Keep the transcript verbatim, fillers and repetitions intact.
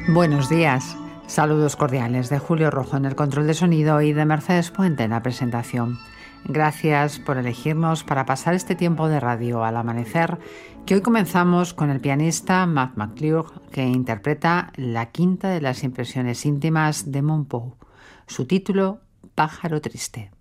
Buenos días. Saludos cordiales de Julio Rojo en el control de sonido y de Mercedes Puente en la presentación. Gracias por elegirnos para pasar este tiempo de radio al amanecer, que hoy comenzamos con el pianista Matt McClure, que interpreta la quinta de las impresiones íntimas de Monpou. Su título, Pájaro Triste.